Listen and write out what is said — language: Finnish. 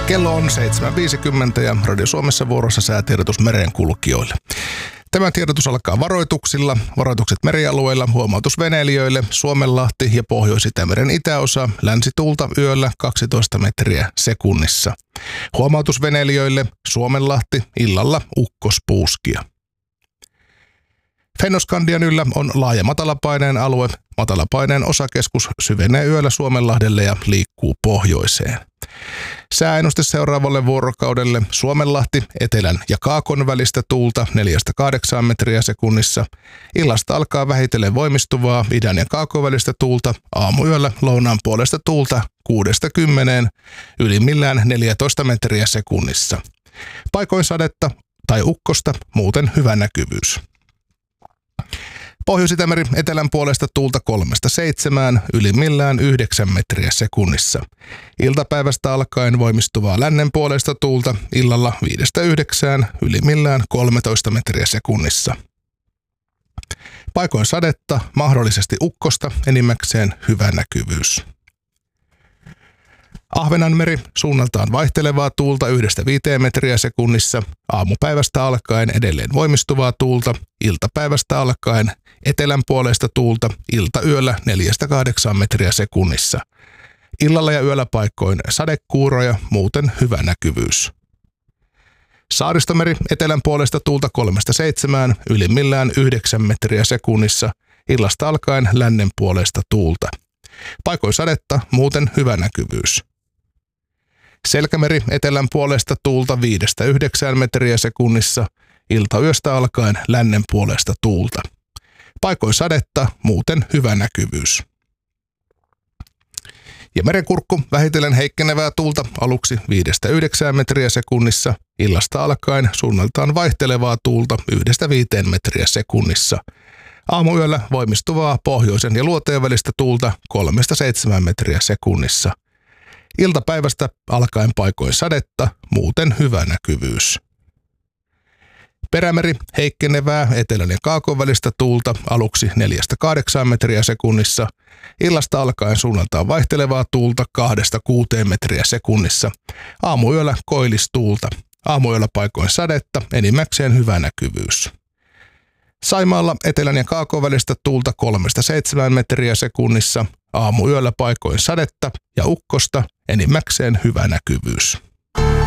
Kello on 7.50 ja Radio Suomessa vuorossa säätiedotus merenkulkijoille. Tämä tiedotus alkaa varoituksilla. Varoitukset merialueilla, huomautus veneilijöille, Suomenlahti ja Pohjois-Itämeren itäosa, länsituulta yöllä 12 metriä sekunnissa. Huomautus veneilijöille, Suomenlahti, illalla ukkospuuskia. Fennoskandian yllä on laaja matalapaineen alue. Matalapaineen osakeskus syvenee yöllä Suomenlahdelle ja liikkuu pohjoiseen. Sääennuste seuraavalle vuorokaudelle: Suomenlahti, etelän ja kaakon välistä tuulta 4-8 metriä sekunnissa. Illasta alkaa vähitellen voimistuvaa idän ja kaakon välistä tuulta. Aamuyöllä lounaan puolesta tuulta 6-10, ylimmillään 14 metriä sekunnissa. Paikoin sadetta tai ukkosta, muuten hyvä näkyvyys. Pohjois-Itämeri etelän puolesta tuulta 3-7, ylimmillään 9 metriä sekunnissa. Iltapäivästä alkaen voimistuvaa lännen puolesta tuulta, illalla 5-9, ylimmillään 13 metriä sekunnissa. Paikoin sadetta, mahdollisesti ukkosta, enimmäkseen hyvä näkyvyys. Ahvenanmeri, suunnaltaan vaihtelevaa tuulta 1-5 metriä sekunnissa, aamupäivästä alkaen edelleen voimistuvaa tuulta, iltapäivästä alkaen etelän puolesta tuulta, iltayöllä 4-8 metriä sekunnissa. Illalla ja yöllä paikkoin sadekuuroja, muuten hyvä näkyvyys. Saaristomeri, etelän puolesta tuulta 3-7, ylimmillään 9 metriä sekunnissa, illasta alkaen lännen puolesta tuulta. Paikoin sadetta, muuten hyvä näkyvyys. Selkämeri, etelän puolesta tuulta 5-9 metriä sekunnissa, iltayöstä alkaen lännen puolesta tuulta. Paikoin sadetta, muuten hyvä näkyvyys. Ja Merenkurkku, vähitellen heikkenevää tuulta, aluksi 5-9 metriä sekunnissa, illasta alkaen suunnaltaan vaihtelevaa tuulta 1-5 metriä sekunnissa. Aamuyöllä voimistuvaa pohjoisen ja luoteen välistä tuulta 3-7 metriä sekunnissa. Iltapäivästä alkaen paikoin sadetta, muuten hyvä näkyvyys. Perämeri, heikkenevää etelän ja kaakon välistä tuulta, aluksi 4-8 metriä sekunnissa. Illasta alkaen suunnaltaan vaihtelevaa tuulta 2-6 metriä sekunnissa. Aamuyöllä koillistuulta. Aamuyöllä paikoin sadetta, enimmäkseen hyvä näkyvyys. Saimaalla etelän ja kaakon välistä tuulta 3-7 metriä sekunnissa. Aamuyöllä paikoin sadetta ja ukkosta, enimmäkseen hyvä näkyvyys.